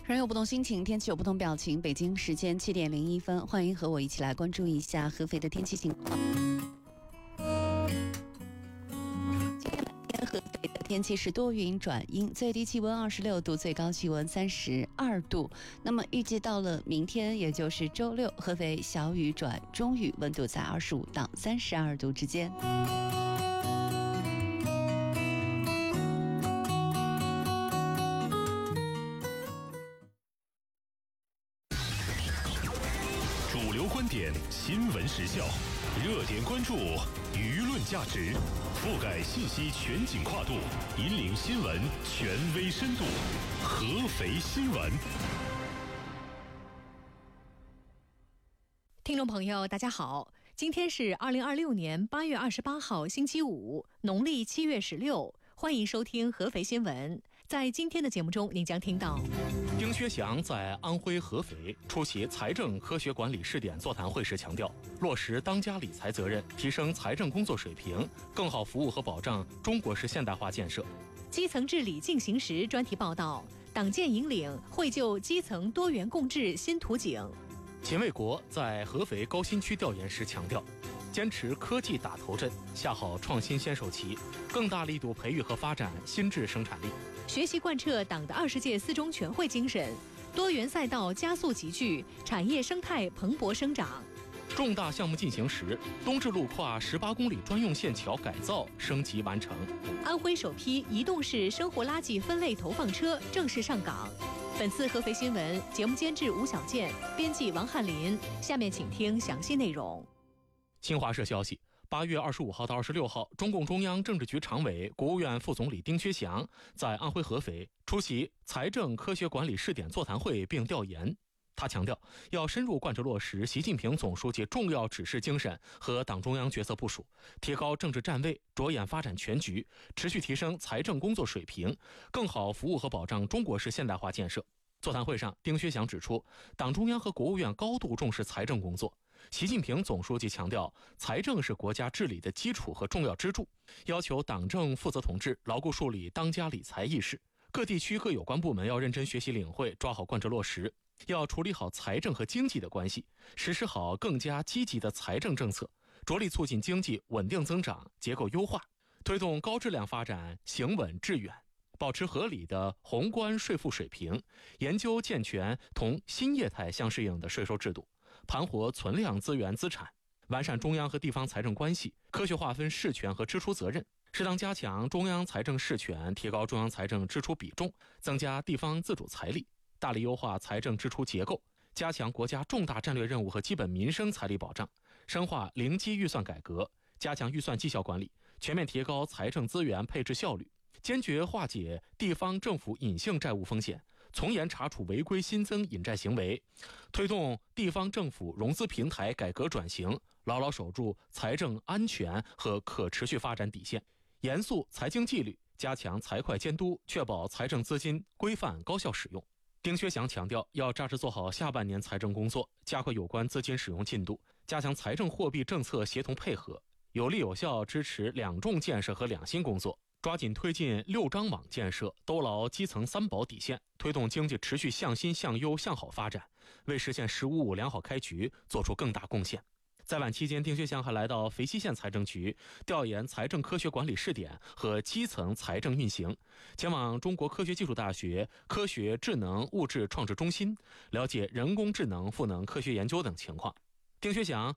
人有不同心情，天气有不同表情。北京时间7点01分，欢迎和我一起来关注一下合肥的天气情况。今天白天合肥的天气是多云转阴，最低气温26度，最高气温32度。那么预计到了明天，也就是周六，合肥小雨转中雨，温度在25到32度之间。 主流观点，新闻时效，热点关注，舆论价值，覆盖信息全景跨度，引领新闻权威深度。合肥新闻。 听众朋友，大家好，今天是2026年8月28号，星期五，农历7月16。欢迎收听合肥新闻。在今天的节目中，您将听到丁薛祥在安徽合肥出席财政科学管理试点座谈会时强调，落实当家理财责任，提升财政工作水平，更好服务和保障中国式现代化建设。 基层治理进行时专题报道，党建引领绘就基层多元共治新图景。 秦卫国在合肥高新区调研时强调，坚持科技打头阵，下好创新先手棋，更大力度培育和发展新质生产力。 学习贯彻党的20届四中全会精神，多元赛道加速集聚，产业生态蓬勃生长。 重大项目进行时，东至路跨18公里专用线桥改造升级完成。 安徽首批移动式生活垃圾分类投放车正式上岗。本次合肥新闻节目监制吴小健，编辑王翰林。下面请听详细内容。 新华社消息，8月25号到26号，中共中央政治局常委、国务院副总理丁薛祥在安徽合肥出席财政科学管理试点座谈会并调研。他强调，要深入贯彻落实习近平总书记重要指示精神和党中央决策部署，提高政治站位，着眼发展全局，持续提升财政工作水平，更好服务和保障中国式现代化建设。座谈会上，丁薛祥指出，党中央和国务院高度重视财政工作。习近平总书记强调，财政是国家治理的基础和重要支柱，要求党政负责统治牢固树立当家理财意识，各地区各有关部门要认真学习领会，抓好贯彻落实，要处理好财政和经济的关系，实施好更加积极的财政政策，着力促进经济稳定增长、结构优化，推动高质量发展行稳致远，保持合理的宏观税负水平，研究健全同新业态相适应的税收制度，盘活存量资源资产，完善中央和地方财政关系，科学划分事权和支出责任，适当加强中央财政事权，提高中央财政支出比重，增加地方自主财力，大力优化财政支出结构，加强国家重大战略任务和基本民生财力保障，深化零基预算改革，加强预算绩效管理，全面提高财政资源配置效率，坚决化解地方政府隐性债务风险，从严查处违规新增隐债行为，推动地方政府融资平台改革转型，牢牢守住财政安全和可持续发展底线，严肃财经纪律，加强财会监督，确保财政资金规范高效使用。丁薛祥强调，要扎实做好下半年财政工作，加快有关资金使用进度，加强财政货币政策协同配合，有力有效支持两重建设和两新工作，抓紧推进6张网建设，兜牢基层3保底线，推动经济持续向新向优向好发展，为实现“15+5”良好开局做出更大贡献。在晚期间，丁薛祥还来到肥西县财政局调研财政科学管理试点和基层财政运行，前往中国科学技术大学科学智能物质创制中心了解人工智能赋能科学研究等情况。丁薛祥